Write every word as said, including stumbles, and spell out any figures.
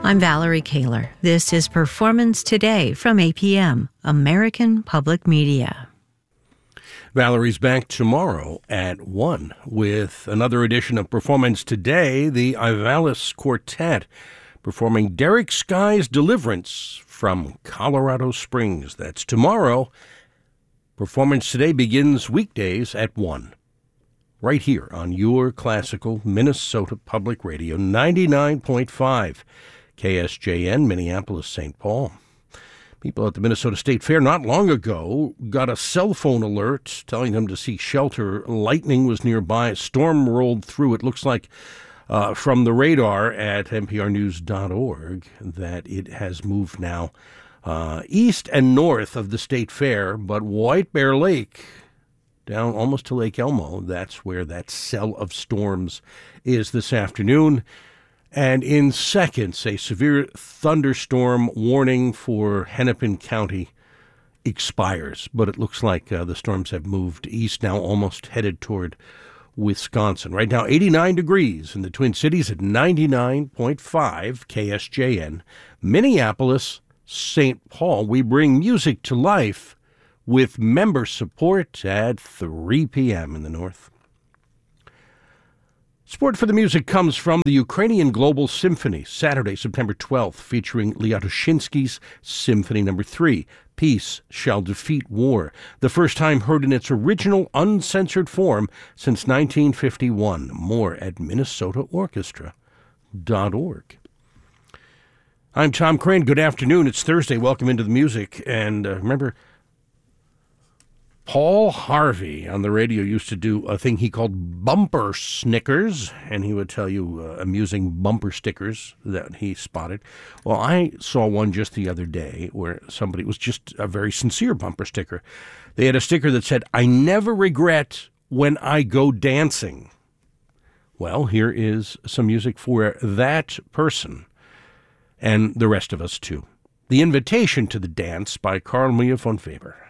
I'm Valerie Kaler. This is Performance Today from A P M, American Public Media. Valerie's back tomorrow at one with another edition of Performance Today, the Ivalis Quartet performing Derek Sky's Deliverance from Colorado Springs. That's tomorrow. Performance Today begins weekdays at one. Right here on your classical Minnesota Public Radio, ninety-nine point five K S J N, Minneapolis, Saint Paul. People at the Minnesota State Fair not long ago got a cell phone alert telling them to seek shelter. Lightning was nearby. A storm rolled through. It looks like uh, from the radar at N P R news dot org that it has moved now uh, east and north of the State Fair, but White Bear Lake, down almost to Lake Elmo, that's where that cell of storms is this afternoon. And in seconds, a severe thunderstorm warning for Hennepin County expires. But it looks like uh, the storms have moved east now, almost headed toward Wisconsin. Right now, eighty-nine degrees in the Twin Cities at ninety-nine point five K S J N. Minneapolis, Saint Paul. We bring music to life with member support at three p.m. in the north. Support for the music comes from the Ukrainian Global Symphony, Saturday, September twelfth, featuring Lyatoshinsky's Symphony Number three, Peace Shall Defeat War, the first time heard in its original uncensored form since nineteen fifty-one. More at minnesota orchestra dot org. I'm Tom Crane. Good afternoon. It's Thursday. Welcome into the music. And uh, remember, Paul Harvey on the radio used to do a thing he called bumper snickers, and he would tell you uh, amusing bumper stickers that he spotted. Well, I saw one just the other day where somebody, it was just a very sincere bumper sticker. They had a sticker that said, "I never regret when I go dancing." Well, here is some music for that person and the rest of us, too. The Invitation to the Dance by Carl Maria von Weber.